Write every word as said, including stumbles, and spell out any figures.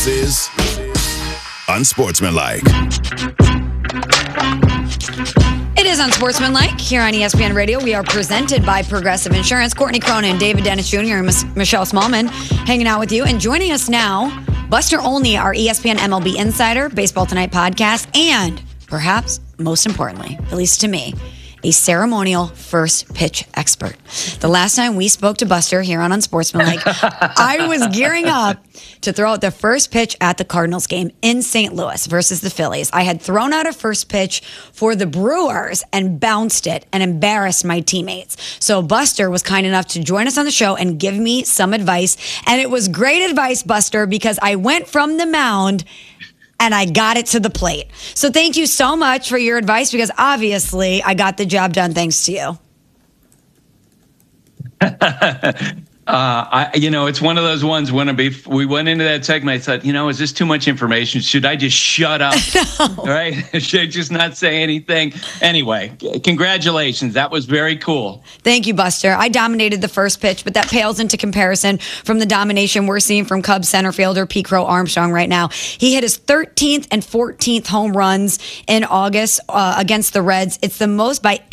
This is Unsportsmanlike. It is Unsportsmanlike here on E S P N Radio. We are presented by Progressive Insurance. Courtney Cronin, David Dennis Junior, and Miss Michelle Smallman hanging out with you. And joining us now, Buster Olney, our E S P N M L B insider, Baseball Tonight podcast, and perhaps most importantly, at least to me, a ceremonial first pitch expert. The last time we spoke to Buster here on Unsportsmanlike, I was gearing up to throw out the first pitch at the Cardinals game in Saint Louis versus the Phillies. I had thrown out a first pitch for the Brewers and bounced it and embarrassed my teammates. So Buster was kind enough to join us on the show and give me some advice. And it was great advice, Buster, because I went from the mound and I got it to the plate. So thank you so much for your advice, because obviously I got the job done thanks to you. Uh, I, you know, it's one of those ones when we went into that segment, I thought, you know, is this too much information? Should I just shut up? No. Right? Should I just not say anything? Anyway, congratulations. That was very cool. Thank you, Buster. I dominated the first pitch, but that pales into comparison from the domination we're seeing from Cubs center fielder Pete Crow Armstrong right now. He hit his thirteenth and fourteenth home runs in August uh, against the Reds. It's the most by